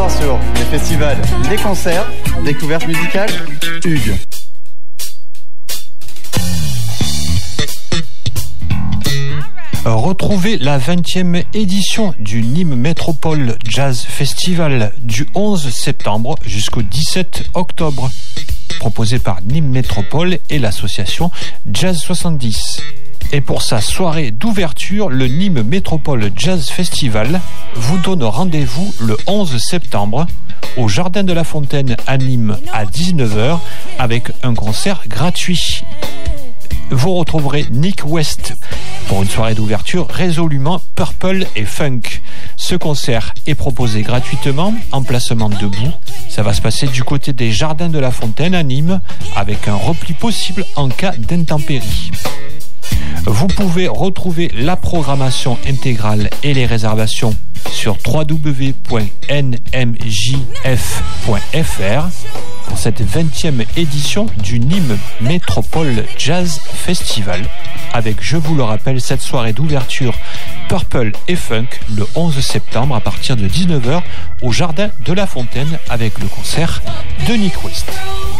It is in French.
savoir sur les festivals, les concerts, découvertes musicales, Hugues. Retrouvez la 20e édition du Nîmes Métropole Jazz Festival du 11 septembre jusqu'au 17 octobre, proposé par Nîmes Métropole et l'association Jazz 70. Et pour sa soirée d'ouverture, le Nîmes Métropole Jazz Festival vous donne rendez-vous le 11 septembre au Jardin de la Fontaine à Nîmes à 19h avec un concert gratuit. Vous retrouverez Nick West pour une soirée d'ouverture résolument purple et funk. Ce concert est proposé gratuitement en placement debout. Ça va se passer du côté des Jardins de la Fontaine à Nîmes avec un repli possible en cas d'intempéries. Vous pouvez retrouver la programmation intégrale et les réservations sur www.nmjf.fr pour cette 20e édition du Nîmes Métropole Jazz Festival avec, je vous le rappelle, cette soirée d'ouverture Purple et Funk le 11 septembre à partir de 19h au Jardin de la Fontaine avec le concert de Nick West.